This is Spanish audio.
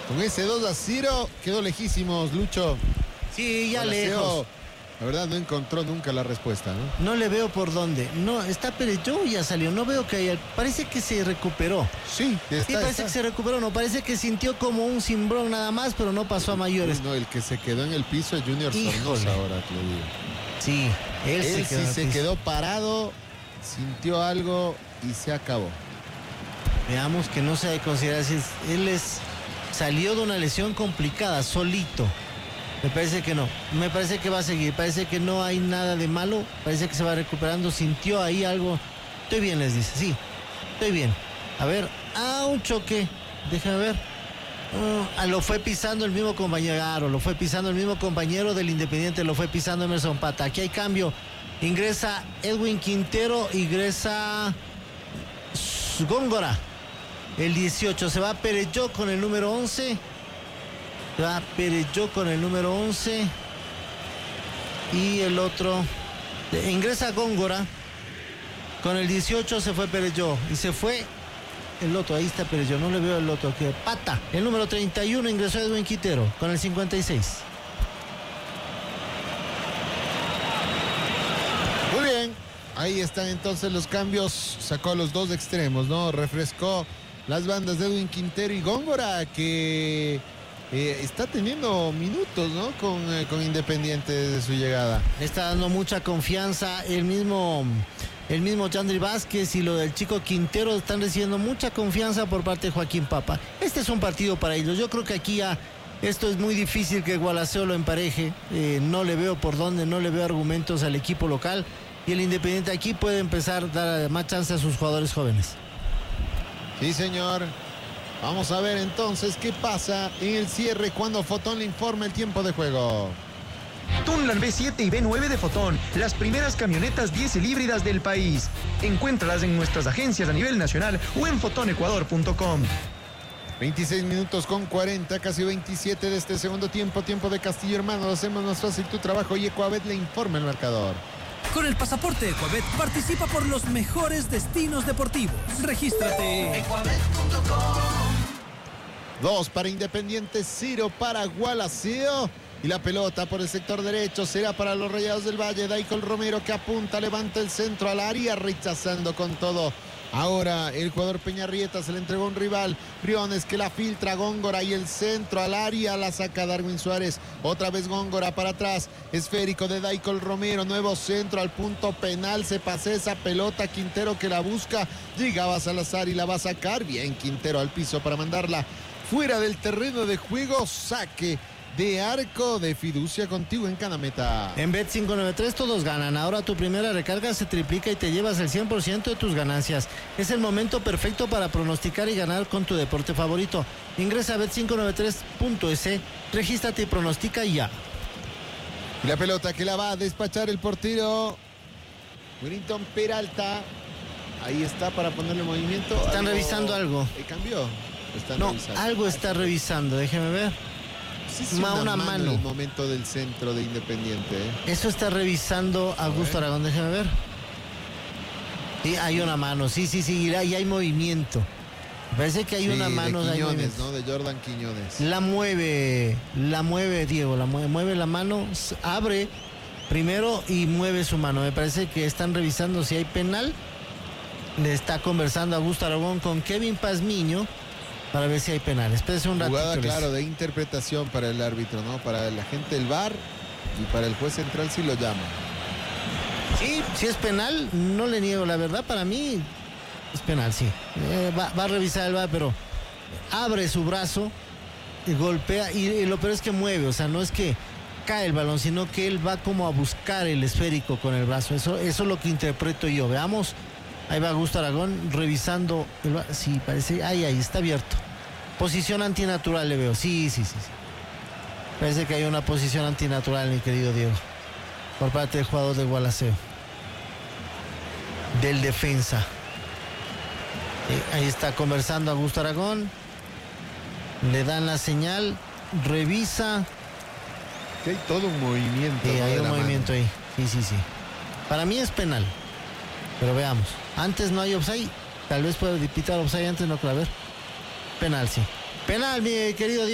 Con ese 2-0 quedó lejísimos, Lucho. Sí, ya Gualaceo, lejos. la verdad no encontró nunca la respuesta, ¿no? No le veo por dónde. No, está Pereyó, ya salió. No veo que haya. Parece que se recuperó. Sí, Sí, parece que se recuperó. No, parece que sintió como un cimbrón nada más, pero no pasó a mayores. No, el que se quedó en el piso es Junior Sornosa ahora, te lo digo. Sí, Él sí se quedó parado, sintió algo y se acabó. Veamos que no se ha de considerar si salió de una lesión complicada, solito. Me parece que no. Me parece que va a seguir. Parece que no hay nada de malo. Parece que se va recuperando. Sintió ahí algo. Estoy bien, les dice. Sí, estoy bien. A ver. Un choque. Déjame ver. Lo fue pisando el mismo compañero. Claro, lo fue pisando el mismo compañero del Independiente. Lo fue pisando Emerson Pata. Aquí hay cambio. Ingresa Edwin Quintero. Ingresa Góngora. El 18. Se va Pereyó con el número 11. Va Pereyó con el número 11. Y el otro. Ingresa Góngora. Con el 18 se fue Pereyó. Y se fue el otro. Ahí está Pereyó. No le veo el otro. Que Pata. El número 31 ingresó Edwin Quintero. Con el 56. Muy bien. Ahí están entonces los cambios. Sacó a los dos extremos, ¿no? Refrescó las bandas de Edwin Quintero y Góngora, que está teniendo minutos, ¿no? Con Independiente desde su llegada. Está dando mucha confianza. El mismo Yandri Vázquez y lo del chico Quintero están recibiendo mucha confianza por parte de Joaquín Papa. Este es un partido para ellos. Yo creo que aquí ya esto es muy difícil que Gualaceo lo empareje. No le veo por dónde, no le veo argumentos al equipo local. Y el Independiente aquí puede empezar a dar más chance a sus jugadores jóvenes. Sí, señor. Vamos a ver entonces qué pasa en el cierre cuando Fotón le informa el tiempo de juego. Tunland B7 y B9 de Fotón, las primeras camionetas diésel híbridas del país. Encuéntralas en nuestras agencias a nivel nacional o en fotonecuador.com. 26 minutos con 40, casi 27 de este segundo tiempo. Tiempo de Castillo Hermano. Hacemos más fácil tu trabajo y Ecuabet le informa el marcador. Con el pasaporte Ecuabet participa por los mejores destinos deportivos. Regístrate. Ecuabet.com. 2 para Independiente, 0 para Gualaceo. Y la pelota por el sector derecho será para los Rayados del Valle. Daicol Romero que apunta, levanta el centro al área, rechazando con todo. Ahora el jugador Peñarrieta se le entregó a un rival. Briones que la filtra, Góngora y el centro al área, la saca Darwin Suárez. Otra vez Góngora para atrás. Esférico de Daicol Romero, nuevo centro al punto penal. Se pasea esa pelota, Quintero que la busca. Llegaba Salazar y la va a sacar. Bien, Quintero al piso para mandarla fuera del terreno de juego. Saque de arco de Fiducia contigo en Canameta. En Bet593 todos ganan. Ahora tu primera recarga se triplica y te llevas el 100% de tus ganancias. Es el momento perfecto para pronosticar y ganar con tu deporte favorito. Ingresa a bet593.es, regístrate y pronostica ya. Y la pelota que la va a despachar el portero Wellington Peralta. Ahí está para ponerle movimiento. Están revisando algo. ¿Cambió? No, revisando. Algo está revisando, déjeme ver. Sí, una mano. En el momento del centro de Independiente. Eso está revisando Augusto Aragón, déjeme ver. Sí, hay una mano, sí, y hay movimiento. Parece que hay una mano de Quiñones, ¿no? De Jordan Quiñones. La mueve Diego, mueve la mano, abre primero y mueve su mano. Me parece que están revisando si hay penal. Le está conversando Augusto Aragón con Kevin Pazmiño para ver si hay penal. Espérese un ratito. Jugada, claro, de interpretación para el árbitro, ¿no? Para la gente del VAR y para el juez central si lo llama. Sí, si es penal, no le niego la verdad. Para mí es penal, sí. Va a revisar el VAR, pero abre su brazo y golpea. Y lo peor es que mueve, o sea, no es que cae el balón, sino que él va como a buscar el esférico con el brazo. Eso es lo que interpreto yo. Veamos. Ahí va Augusto Aragón revisando. Sí, parece. Ahí está abierto. Posición antinatural le veo. Sí. Parece que hay una posición antinatural, mi querido Diego. Por parte del jugador de Gualaceo. Del defensa. Ahí está conversando Augusto Aragón. Le dan la señal. Revisa. Que hay todo un movimiento. Sí, hay un movimiento ahí. Sí. Para mí es penal. Pero veamos. Antes no hay offside. Tal vez pueda pitar offside antes, no creo. A ver. Penal, sí. Penal, mi querido Diego.